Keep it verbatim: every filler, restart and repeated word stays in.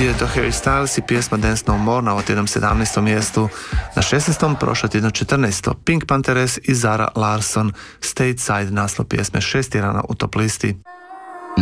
Bio to Harry Styles i pjesma Dance No More na ovom tjednom sedamnaestom mjestu. Na šesnaestom prošlo tjedno četrnaesto Pink Panthers i Zara Larsson Stateside, naslov pjesme šest tjedana u top listi.